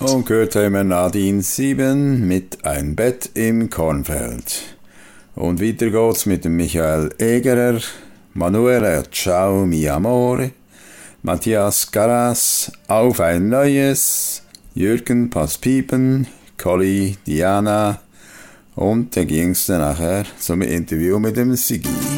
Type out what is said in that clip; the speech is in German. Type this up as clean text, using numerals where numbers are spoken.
Und gehört haben wir Nadine 7 mit Ein Bett im Kornfeld. Und weiter geht's mit dem Michael Egerer, Manuela Ciao mi amore, Matthias Garas, Auf ein neues, Jürgen Passpiepen, Colli, Diana und dann ging's dann nachher zum Interview mit dem Sigi.